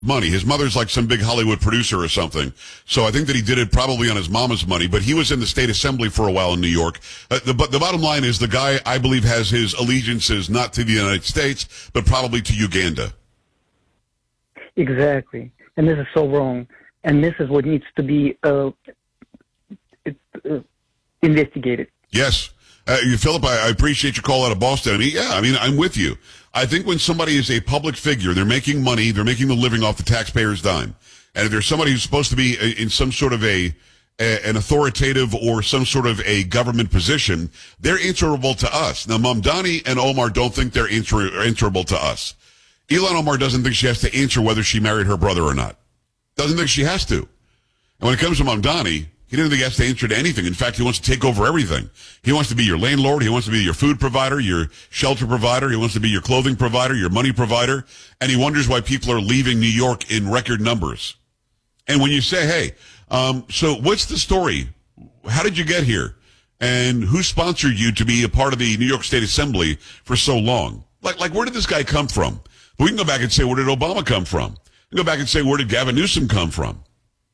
money. His mother's like some big Hollywood producer or something. So I think that he did it probably on his mama's money, but he was in the state assembly for a while in New York. The bottom line is the guy, I believe, has his allegiances not to the United States, but probably to Uganda. Exactly. And this is so wrong. And this is what needs to be investigated. Yes. Philip, I appreciate your call out of Boston. I'm with you. I think when somebody is a public figure, they're making money, they're making a living off the taxpayer's dime. And if there's somebody who's supposed to be in some sort of an authoritative or some sort of a government position, they're answerable to us. Now, Mamdani and Omar don't think they're answerable to us. Ilhan Omar doesn't think she has to answer whether she married her brother or not. Doesn't think she has to. And when it comes to Mamdani, he doesn't think he has to answer to anything. In fact, he wants to take over everything. He wants to be your landlord. He wants to be your food provider, your shelter provider. He wants to be your clothing provider, your money provider. And he wonders why people are leaving New York in record numbers. And when you say, hey, so what's the story? How did you get here? And who sponsored you to be a part of the New York State Assembly for so long? Like where did this guy come from? But we can go back and say, where did Obama come from? We can go back and say, where did Gavin Newsom come from?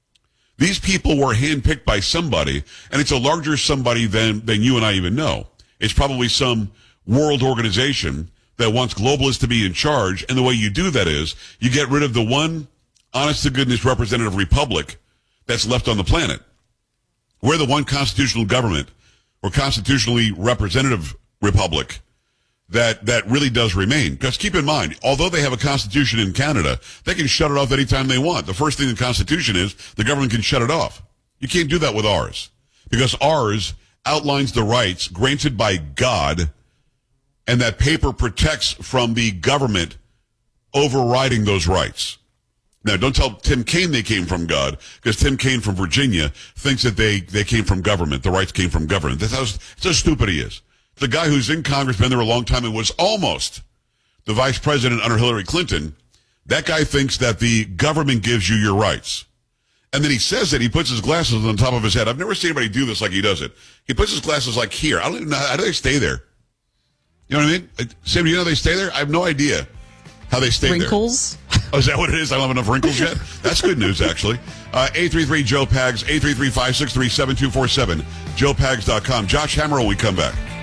These people were handpicked by somebody, and it's a larger somebody than you and I even know. It's probably some world organization that wants globalists to be in charge, and the way you do that is you get rid of the one honest-to-goodness representative republic that's left on the planet. We're the one constitutional government or constitutionally representative republic that really does remain. Because keep in mind, although they have a constitution in Canada, they can shut it off anytime they want. The first thing in the Constitution is the government can shut it off. You can't do that with ours. Because ours outlines the rights granted by God, and that paper protects from the government overriding those rights. Now, don't tell Tim Kaine they came from God, because Tim Kaine from Virginia thinks that they came from government. The rights came from government. That's how stupid he is. The guy who's in Congress, been there a long time, and was almost the vice president under Hillary Clinton, that guy thinks that the government gives you your rights. And then he says that he puts his glasses on top of his head. I've never seen anybody do this like he does it. He puts his glasses like here. I don't even know, how do they stay there? You know what I mean? Sam, do you know how they stay there? I have no idea how they stay wrinkles? there. Oh, is that what it is? I don't have enough wrinkles yet? That's good news, actually. 833-JOE-PAGS, 833-563-7247, joepags.com. Josh Hammer when we come back.